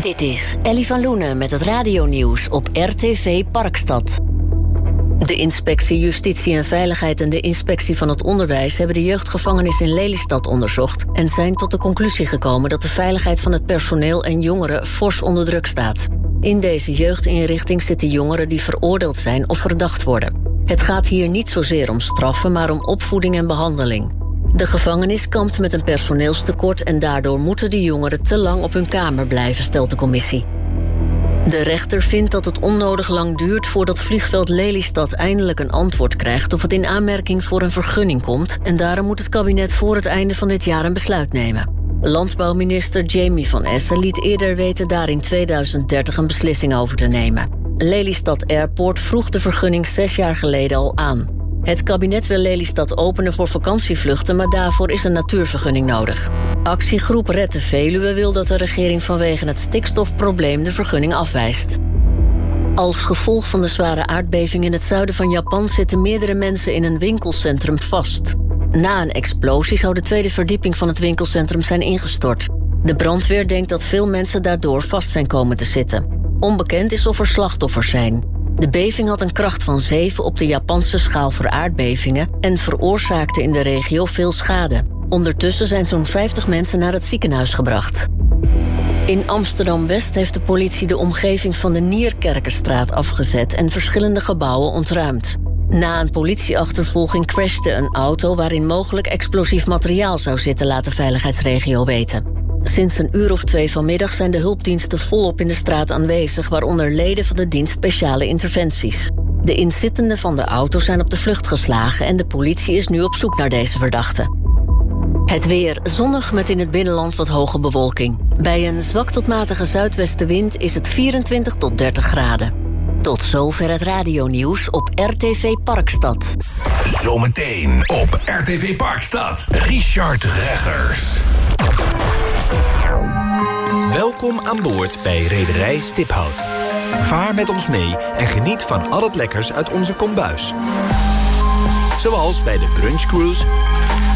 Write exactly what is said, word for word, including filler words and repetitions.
Dit is Ellie van Loenen met het radionieuws op R T V Parkstad. De Inspectie Justitie en Veiligheid en de Inspectie van het Onderwijs hebben de jeugdgevangenis in Lelystad onderzocht en zijn tot de conclusie gekomen dat de veiligheid van het personeel en jongeren fors onder druk staat. In deze jeugdinrichting zitten jongeren die veroordeeld zijn of verdacht worden. Het gaat hier niet zozeer om straffen, maar om opvoeding en behandeling. De gevangenis kampt met een personeelstekort en daardoor moeten de jongeren te lang op hun kamer blijven, stelt de commissie. De rechter vindt dat het onnodig lang duurt voordat vliegveld Lelystad eindelijk een antwoord krijgt of het in aanmerking voor een vergunning komt en daarom moet het kabinet voor het einde van dit jaar een besluit nemen. Landbouwminister Jamie van Essen liet eerder weten daar in tweeduizend dertig een beslissing over te nemen. Lelystad Airport vroeg de vergunning zes jaar geleden al aan. Het kabinet wil Lelystad openen voor vakantievluchten, maar daarvoor is een natuurvergunning nodig. Actiegroep Red de Veluwe wil dat de regering vanwege het stikstofprobleem de vergunning afwijst. Als gevolg van de zware aardbeving in het zuiden van Japan zitten meerdere mensen in een winkelcentrum vast. Na een explosie zou de tweede verdieping van het winkelcentrum zijn ingestort. De brandweer denkt dat veel mensen daardoor vast zijn komen te zitten. Onbekend is of er slachtoffers zijn. De beving had een kracht van zeven op de Japanse schaal voor aardbevingen en veroorzaakte in de regio veel schade. Ondertussen zijn zo'n vijftig mensen naar het ziekenhuis gebracht. In Amsterdam-West heeft de politie de omgeving van de Nierkerkerstraat afgezet en verschillende gebouwen ontruimd. Na een politieachtervolging crashte een auto waarin mogelijk explosief materiaal zou zitten, laat de veiligheidsregio weten. Sinds een uur of twee vanmiddag zijn de hulpdiensten volop in de straat aanwezig, waaronder leden van de dienst speciale interventies. De inzittenden van de auto zijn op de vlucht geslagen en de politie is nu op zoek naar deze verdachten. Het weer zonnig met in het binnenland wat hoge bewolking. Bij een zwak tot matige zuidwestenwind is het vierentwintig tot dertig graden. Tot zover het radionieuws op R T V Parkstad. Zometeen op R T V Parkstad. Richard Reggers. Welkom aan boord bij Rederij Stiphout. Vaar met ons mee en geniet van al het lekkers uit onze kombuis. Zoals bij de Brunch Cruise,